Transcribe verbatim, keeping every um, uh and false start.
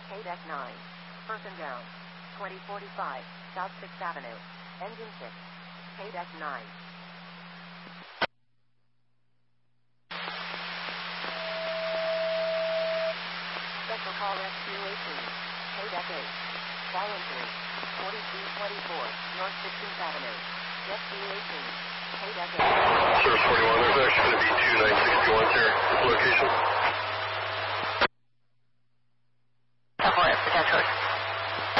K-Deck nine. Person down. twenty forty-five, South sixth Avenue. Engine six. K-Deck nine. Special call Rescue eighteen. K-Deck eight. Fallen three. forty-three twenty-four, North sixteenth Avenue. Rescue eighteen. K-Deck eight. Service forty-one, there's actually going to be two nine sixty-ones here at the location.